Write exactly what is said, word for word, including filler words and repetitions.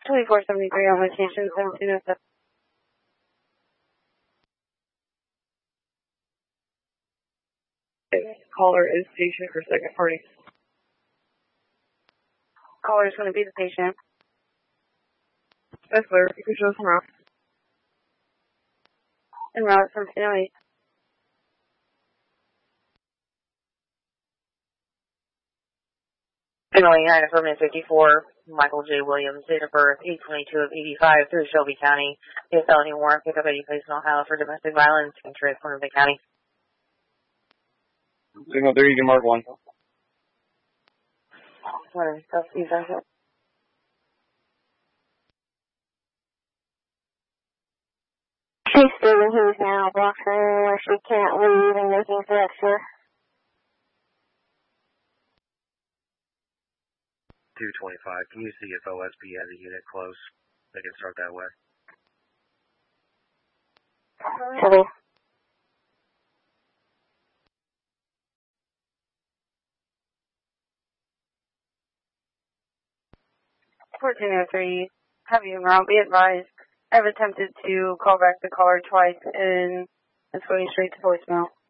twenty-four seventy-three on location, seventeen oh seven. Caller is patient for second party. Caller is going to be the patient. That's clear. You can show us en route. En route from ten oh eight. ten oh eight, nine affirmative fifty-four, Michael J. Williams, date of birth, eight twenty-two of eighty-five, through Shelby County. A felony warrant, pick up any place in Ohio for domestic violence, and transfer to the county. Signal three, you can mark one. What is stuff you guys have? She's still in his now, blocks her where she can't leave and making threats to her. two twenty-five, can you see if O S B has a unit close? They can start that way. Shelby. fourteen oh three, have you en route, be advised. I've attempted to call back the caller twice and it's going straight to voicemail.